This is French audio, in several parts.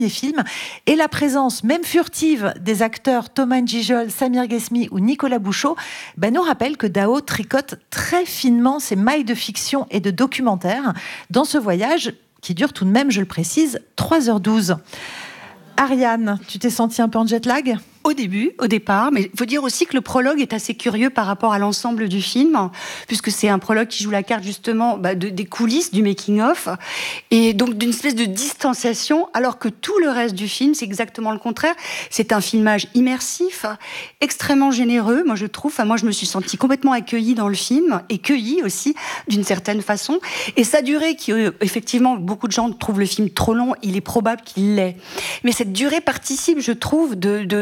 film, et la présence, même furtive, des acteurs Thomas N'Gijol, Samir Ghesmi ou Nicolas Bouchot nous rappelle que Dao tricote très finement ses mailles de fiction et de documentaire dans ce voyage qui dure tout de même, je le précise, 3h12. Ariane, tu t'es sentie un peu en jet lag ? Au départ, mais il faut dire aussi que le prologue est assez curieux par rapport à l'ensemble du film, puisque c'est un prologue qui joue la carte justement des coulisses, du making-of, et donc d'une espèce de distanciation, alors que tout le reste du film, c'est exactement le contraire. C'est un filmage immersif, extrêmement généreux, moi je trouve. Moi je me suis sentie complètement accueillie dans le film, et cueillie aussi, d'une certaine façon. Et sa durée, qui effectivement, beaucoup de gens trouvent le film trop long, il est probable qu'il l'est. Mais cette durée participe, je trouve,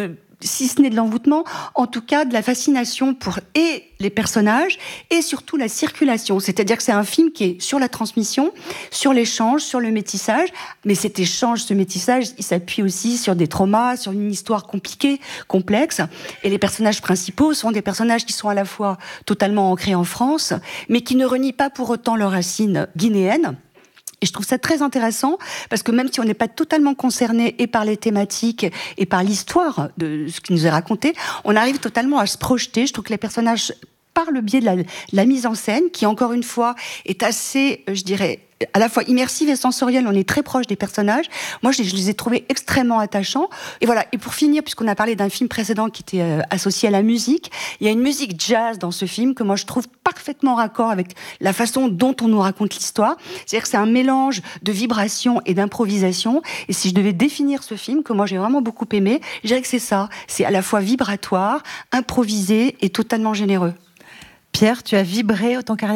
si ce n'est de l'envoûtement, en tout cas de la fascination pour les personnages et surtout la circulation. C'est-à-dire que c'est un film qui est sur la transmission, sur l'échange, sur le métissage, mais cet échange, ce métissage, il s'appuie aussi sur des traumas, sur une histoire compliquée, complexe, et les personnages principaux sont des personnages qui sont à la fois totalement ancrés en France, mais qui ne renient pas pour autant leurs racines guinéennes. Et je trouve ça très intéressant, parce que même si on n'est pas totalement concerné et par les thématiques et par l'histoire de ce qui nous est raconté, on arrive totalement à se projeter. Je trouve que les personnages, par le biais de la mise en scène, qui encore une fois est assez, je dirais, à la fois immersive et sensorielle, on est très proche des personnages. Moi, je les ai trouvés extrêmement attachants. Et voilà. Et pour finir, puisqu'on a parlé d'un film précédent qui était associé à la musique, il y a une musique jazz dans ce film que moi je trouve parfaitement raccord avec la façon dont on nous raconte l'histoire. C'est-à-dire que c'est un mélange de vibrations et d'improvisation. Et si je devais définir ce film, que moi j'ai vraiment beaucoup aimé, je dirais que c'est ça. C'est à la fois vibratoire, improvisé et totalement généreux. Pierre, tu as vibré autant qu'Ariane ?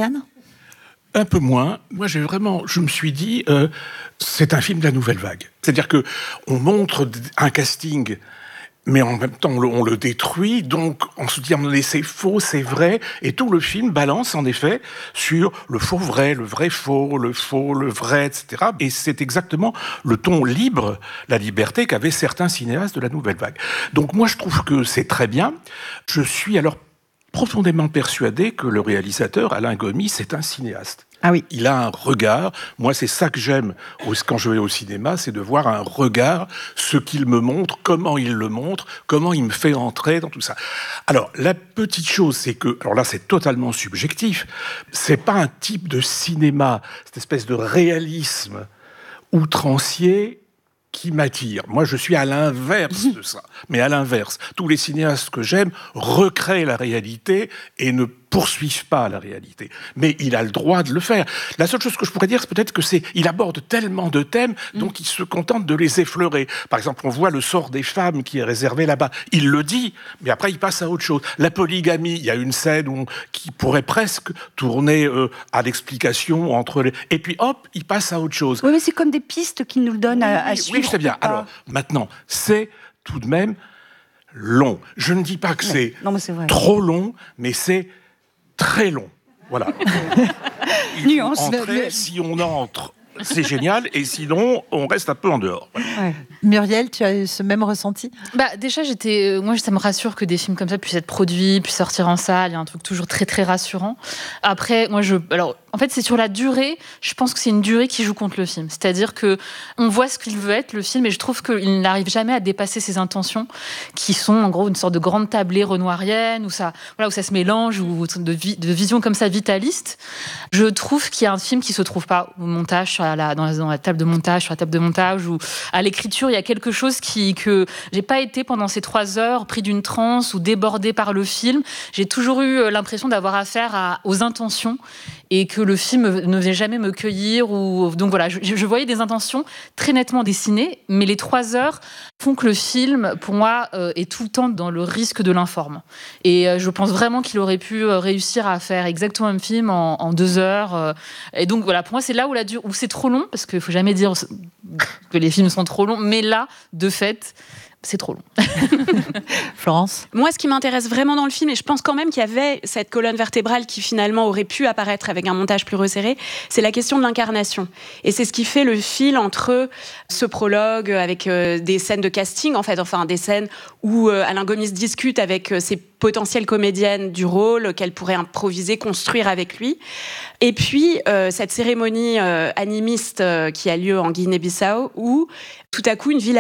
Un peu moins. Moi, je me suis dit, c'est un film de la nouvelle vague. C'est-à-dire que on montre un casting, mais en même temps, on le détruit. Donc, on se dit, c'est faux, c'est vrai. Et tout le film balance, en effet, sur le faux vrai, le vrai faux, le vrai, etc. Et c'est exactement le ton libre, la liberté qu'avaient certains cinéastes de la nouvelle vague. Donc, moi, je trouve que c'est très bien. Je suis alors profondément persuadé que le réalisateur, Alain Gomis, c'est un cinéaste. Ah oui. Il a un regard. Moi, c'est ça que j'aime quand je vais au cinéma, c'est de voir un regard, ce qu'il me montre, comment il le montre, comment il me fait entrer dans tout ça. Alors, la petite chose, c'est que, alors là, c'est totalement subjectif, c'est pas un type de cinéma, cette espèce de réalisme outrancier qui m'attire. Moi, je suis à l'inverse de ça. Mais à l'inverse, tous les cinéastes que j'aime recréent la réalité et ne poursuivent pas la réalité. Mais il a le droit de le faire. La seule chose que je pourrais dire, c'est peut-être il aborde tellement de thèmes, donc il se contente de les effleurer. Par exemple, on voit le sort des femmes qui est réservé là-bas. Il le dit, mais après, il passe à autre chose. La polygamie, il y a une scène qui pourrait presque tourner à l'explication entre les... Et puis, hop, il passe à autre chose. Oui, mais c'est comme des pistes qu'il nous le donne à suivre. Oui, je sais bien. Alors, maintenant, c'est tout de même long. Je ne dis pas que c'est trop long, mais c'est très long. Voilà. Nuance. Si on entre, c'est génial, et sinon, on reste un peu en dehors. Voilà. Ouais. Muriel, tu as eu ce même ressenti ? Déjà, moi, ça me rassure que des films comme ça puissent être produits, puissent sortir en salle. Il y a un truc toujours très, très rassurant. Après, en fait, c'est sur la durée. Je pense que c'est une durée qui joue contre le film. C'est-à-dire que on voit ce qu'il veut être, le film, et je trouve qu'il n'arrive jamais à dépasser ses intentions, qui sont, en gros, une sorte de grande tablée renoirienne, où ça se mélange, ou de vision comme ça vitaliste. Je trouve qu'il y a un film qui se trouve pas au montage, dans la table de montage, sur la table de montage, ou à l'écriture, il y a quelque chose que j'ai pas été pendant ces 3 heures pris d'une transe ou débordé par le film. J'ai toujours eu l'impression d'avoir affaire aux intentions, et que le film ne venait jamais me cueillir. Donc voilà, je voyais des intentions très nettement dessinées, mais les 3 heures font que le film, pour moi, est tout le temps dans le risque de l'informe. Et je pense vraiment qu'il aurait pu réussir à faire exactement le même film en 2 heures. Et donc voilà, pour moi, c'est là où c'est trop long, parce qu'il ne faut jamais dire que les films sont trop longs, mais là, de fait, c'est trop long. Florence ? Moi, ce qui m'intéresse vraiment dans le film, et je pense quand même qu'il y avait cette colonne vertébrale qui finalement aurait pu apparaître avec un montage plus resserré, c'est la question de l'incarnation. Et c'est ce qui fait le fil entre ce prologue avec des scènes de casting, en fait, enfin des scènes où Alain Gomis discute avec ses potentielles comédiennes du rôle qu'elle pourrait improviser, construire avec lui. Et puis, cette cérémonie animiste qui a lieu en Guinée-Bissau, où tout à coup, une ville